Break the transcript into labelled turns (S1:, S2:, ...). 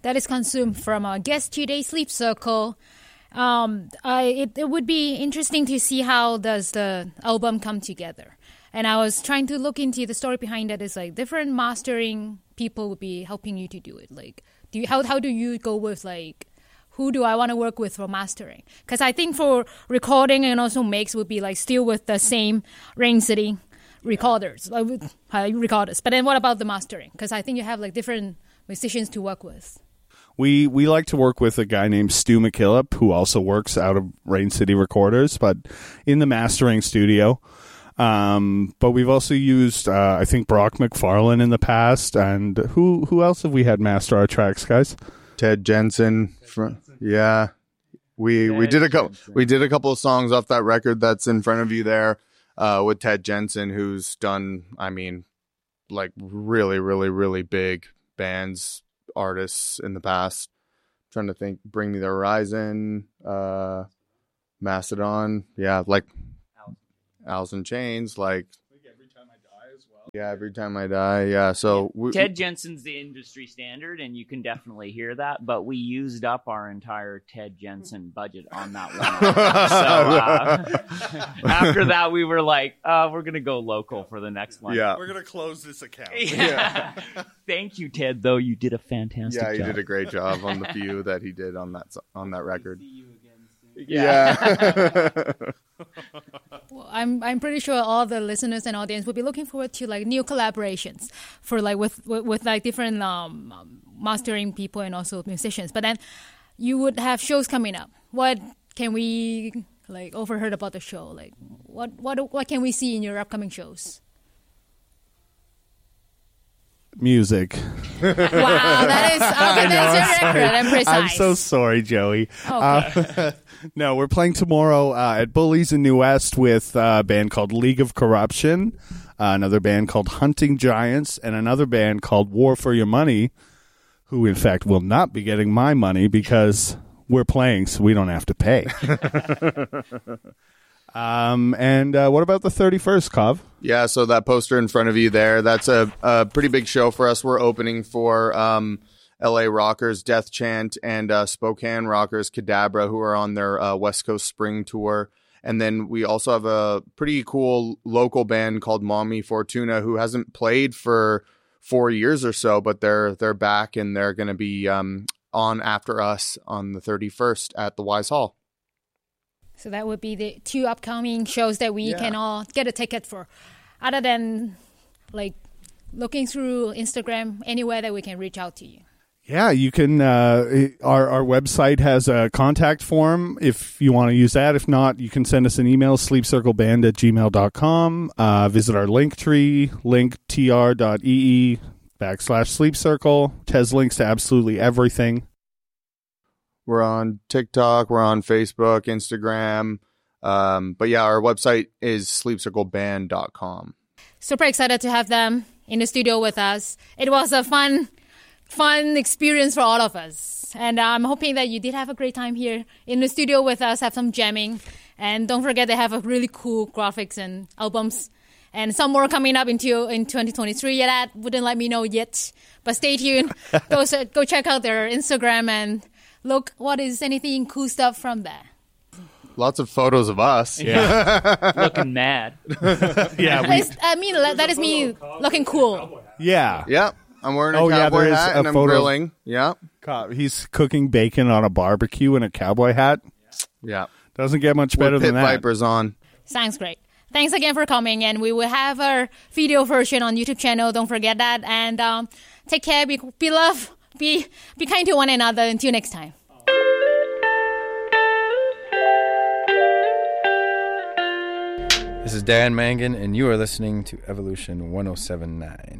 S1: that is consumed from our guest today, Sleep Circle. It would be interesting to see how does the album come together. And I was trying to look into the story behind that. It's like different mastering people would be helping you to do it. Like, how do you go with like, who do I want to work with for mastering? Because I think for recording and also mix would be like still with the same Rain City recorders. But then what about the mastering? Because I think you have like different musicians to work with.
S2: We like to work with a guy named Stu McKillop, who also works out of Rain City Recorders, but in the mastering studio. But we've also used, I think, Brock McFarlane in the past. And who else have we had master our tracks, guys?
S3: Ted Jensen. Yeah. We did a couple of songs off that record that's in front of you there with Ted Jensen, who's done, I mean, like really, really, really big bands, artists in the past. I'm trying to think, Bring Me the Horizon, Mastodon, yeah, like Alice in Chains, like
S2: Every Time I Die as well.
S3: Yeah, Every Time I Die, yeah. So
S4: Ted Jensen's the industry standard, and you can definitely hear that, but we used up our entire Ted Jensen budget on that one. So after that, we were like, we're going to go local for the next one.
S3: Yeah.
S2: We're going to close this account.
S4: Yeah. Thank you, Ted, though. You did a fantastic job.
S3: Yeah, he did a great job on the few that he did on that record.
S4: See you again soon.
S3: Yeah.
S1: Well, I'm pretty sure all the listeners and audience will be looking forward to like new collaborations for like with like different mastering people and also musicians. But then you would have shows coming up. What can we like overheard about the show? Like what can we see in your upcoming shows?
S2: Music.
S1: Wow, that is that's your record. I'm precise.
S2: I'm so sorry, Joey.
S1: Okay.
S2: No, we're playing tomorrow at Bullies in New West with a band called League of Corruption, another band called Hunting Giants, and another band called War for Your Money, who in fact will not be getting my money because we're playing, so we don't have to pay. And what about the 31st, Kav?
S3: Yeah, so that poster in front of you there, that's a pretty big show for us. We're opening for LA Rockers, Death Chant, and Spokane Rockers, Cadabra, who are on their West Coast Spring Tour. And then we also have a pretty cool local band called Mommy Fortuna, who hasn't played for 4 years or so, but they're back, and they're going to be on after us on the 31st at the Wise Hall.
S1: So that would be the two upcoming shows that we can all get a ticket for. Other than like looking through Instagram, anywhere that we can reach out to you.
S2: Yeah, you can. Our website has a contact form if you want to use that. If not, you can send us an email, sleepcircleband@gmail.com. Visit our link tree, linktr.ee/sleepcircle. It has links to absolutely everything.
S3: We're on TikTok, we're on Facebook, Instagram. But yeah, our website is sleepcircleband.com.
S1: Super excited to have them in the studio with us. It was a fun experience for all of us. And I'm hoping that you did have a great time here in the studio with us, have some jamming. And don't forget they have a really cool graphics and albums. And some more coming up in 2023. Yeah, that wouldn't let me know yet. But stay tuned. Go check out their Instagram and look what is anything cool stuff from there.
S3: Lots of photos of us.
S4: Yeah. Looking mad.
S2: Yeah,
S1: that is me looking cool.
S2: Yeah.
S3: Yeah. I'm wearing a cowboy hat and I'm grilling. Yeah.
S2: He's cooking bacon on a barbecue in a cowboy hat.
S3: Yeah.
S2: Doesn't get much better than that.
S3: Vipers on.
S1: Sounds great. Thanks again for coming, and we will have our video version on YouTube channel. Don't forget that. And take care. Be love. Be kind to one another. Until next time.
S5: This is Dan Mangan, and you are listening to Evolution 1079.